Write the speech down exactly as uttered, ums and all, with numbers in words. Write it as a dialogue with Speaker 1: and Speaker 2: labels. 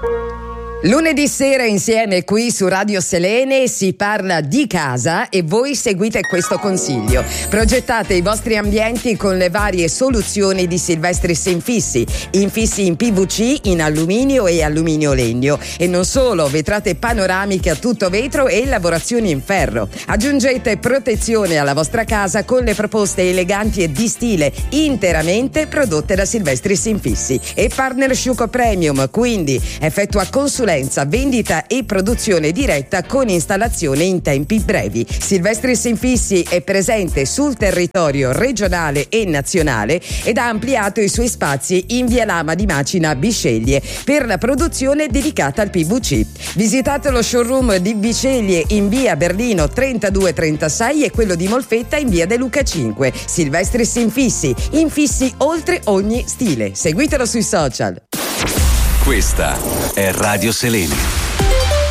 Speaker 1: Lunedì sera insieme qui su Radio Selene si parla di casa e voi seguite questo consiglio. Progettate i vostri ambienti con le varie soluzioni di Silvestris Infissi. Infissi in P V C, in alluminio e alluminio legno. E non solo, vetrate panoramiche a tutto vetro e lavorazioni in ferro. Aggiungete protezione alla vostra casa con le proposte eleganti e di stile interamente prodotte da Silvestris Infissi. E Partner Sciuco Premium, quindi effettua consulenza, vendita e produzione diretta con installazione in tempi brevi. Silvestris Infissi è presente sul territorio regionale e nazionale ed ha ampliato i suoi spazi in via Lama di Macina Bisceglie per la produzione dedicata al P V C. Visitate lo showroom di Bisceglie in via Berlino trentadue trentasei e quello di Molfetta in via De Luca cinque. Silvestris Infissi, infissi oltre ogni stile. Seguitelo sui social.
Speaker 2: Questa è Radio Selene.